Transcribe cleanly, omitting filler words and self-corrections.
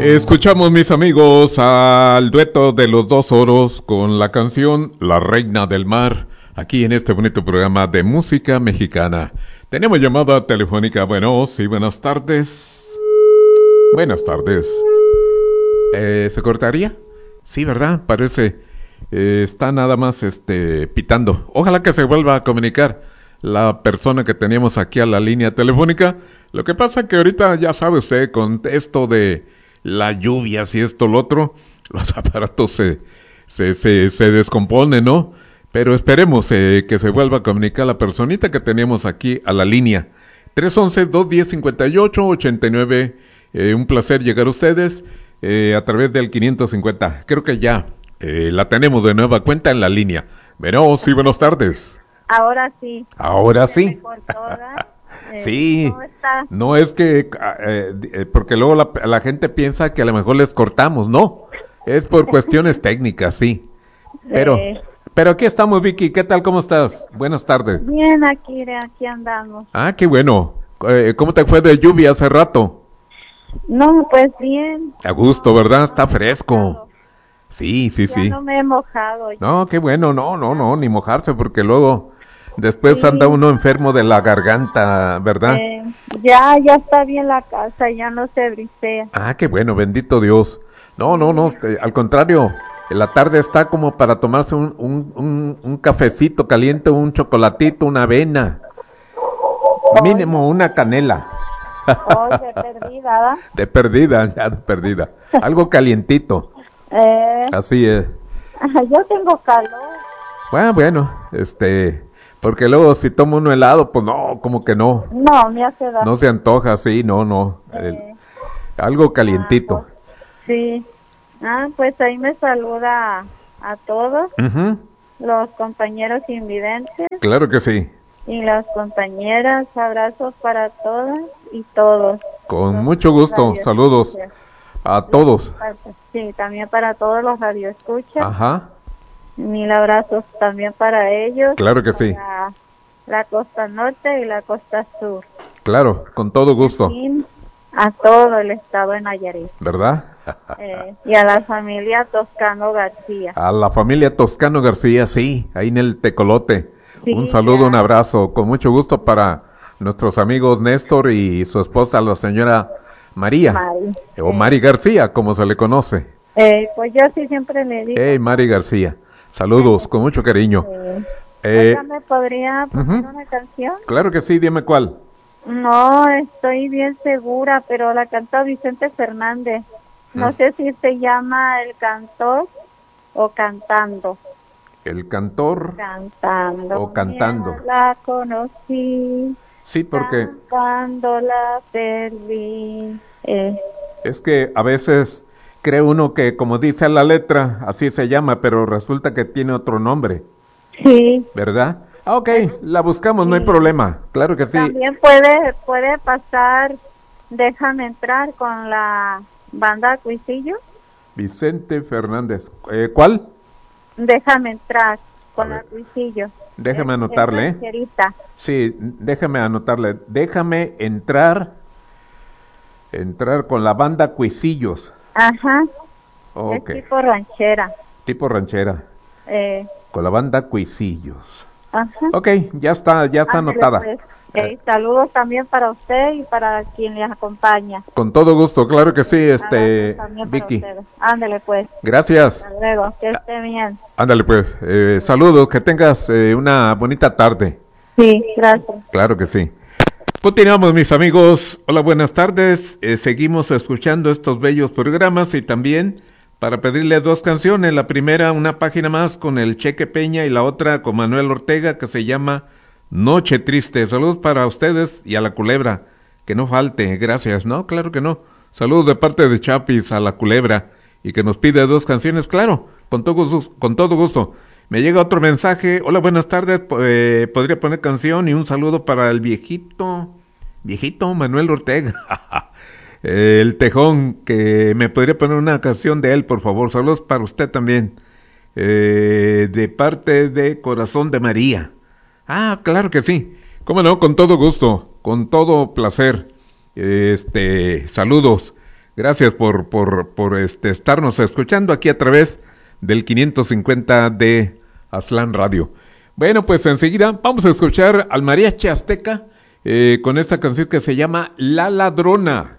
Escuchamos, mis amigos, al dueto de los Dos Oros con la canción La Reina del Mar, aquí en este bonito programa de música mexicana. Tenemos llamada telefónica. Bueno, sí, buenas tardes. Buenas tardes. ¿Se cortaría? Sí, ¿verdad? Parece. Está nada más pitando. Ojalá que se vuelva a comunicar la persona que teníamos aquí a la línea telefónica. Lo que pasa que ahorita, ya sabe usted, con esto de las lluvias y esto, lo otro, los aparatos se descomponen, ¿no? Pero esperemos que se vuelva a comunicar la personita que teníamos aquí a la línea. 311-210-5889. Un placer llegar a ustedes a través del 550. Creo que ya la tenemos de nueva cuenta en la línea. Bueno, sí, buenas tardes. Ahora sí. Ahora sí. Sí, no es que, porque luego la gente piensa que a lo mejor les cortamos, no, es por cuestiones técnicas, sí, pero aquí estamos, Vicky. ¿Qué tal? ¿Cómo estás? Buenas tardes. Bien, aquí andamos. Ah, qué bueno. ¿Cómo te fue de lluvia hace rato? No, pues bien. A gusto, ¿verdad? Está fresco. Sí. Ya no me he mojado. No, qué bueno, no, ni mojarse, porque luego después anda uno enfermo de la garganta, ¿verdad? Ya está bien la casa, ya no se brisea. Ah, qué bueno, bendito Dios. No, al contrario, la tarde está como para tomarse un cafecito caliente, un chocolatito, una avena, mínimo una canela. Oh, de perdida, ¿verdad? De perdida. Algo calientito. Así es. Yo tengo calor. Bueno, porque luego si toma uno helado, pues no, como que no. No, me hace daño. No se antoja, sí, no. Algo calientito. Sí. Pues ahí me saluda a todos, los compañeros invidentes. Claro que sí. Y las compañeras, abrazos para todas y todos. Con mucho gusto, saludos a todos. Sí, también para todos los radioescuchas. Ajá. Mil abrazos también para ellos. Claro que sí. La costa norte y la costa sur. Claro, con todo gusto. Y a todo el estado de Nayarit. ¿Verdad? Y a la familia Toscano García. A la familia Toscano García, sí, ahí en el Tecolote. Sí, un saludo, claro. Un abrazo, con mucho gusto para nuestros amigos Néstor y su esposa, la señora María. O Mari García, como se le conoce. Pues yo sí siempre le digo. Mari García. Saludos, con mucho cariño. ¿Me podría poner una canción? Claro que sí, dime cuál. No, estoy bien segura, pero la canta Vicente Fernández. No sé si se llama El Cantor o Cantando. El Cantor. Cantando. O Cantando. La conocí. Sí, porque cantando la perdí. Es que a veces cree uno que, como dice la letra, así se llama, pero resulta que tiene otro nombre. Sí. ¿Verdad? Ok, la buscamos, sí. No hay problema, claro que sí. También puede pasar Déjame Entrar con la banda Cuisillo. Vicente Fernández. ¿Cuál? Déjame Entrar con la Cuisillo. Déjame anotarle. Sí, déjame anotarle. Déjame entrar con la banda Cuisillos. Ajá. Okay. Es tipo ranchera. Tipo ranchera. Con la banda Cuisillos. Ajá. Ok, ya está anotada. Pues. Saludos también para usted y para quien les acompaña. Con todo gusto, claro que sí, Vicky. Ándale pues. Gracias. Hasta luego, que esté bien. Ándale pues, saludos, que tengas una bonita tarde. Sí, gracias. Claro que sí. Continuamos, mis amigos. Hola, buenas tardes. Seguimos escuchando estos bellos programas y también para pedirles dos canciones. La primera, una página más con el Cheque Peña y la otra con Manuel Ortega que se llama Noche Triste. Saludos para ustedes y a la Culebra. Que no falte, gracias. No, claro que no. Saludos de parte de Chapis a la Culebra y que nos pide dos canciones. Claro, con todo gusto. Me llega otro mensaje. Hola, buenas tardes. Podría poner canción y un saludo para el viejito Manuel Ortega. El Tejón, que me podría poner una canción de él, por favor. Saludos para usted también. De parte de Corazón de María. Ah, claro que sí. Cómo no, con todo gusto, con todo placer. Saludos. Gracias por estarnos escuchando aquí a través del 550 de Aztlán Radio. Bueno, pues enseguida vamos a escuchar al Mariachi Azteca con esta canción que se llama La Ladrona.